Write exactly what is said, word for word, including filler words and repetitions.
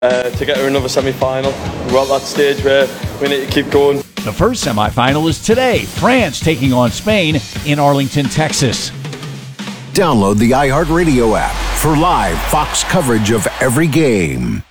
uh, to get to another semi-final. We're at that stage where we need to keep going. The first semi-final is today. France taking on Spain in Arlington, Texas. Download the iHeartRadio app for live Fox coverage of every game.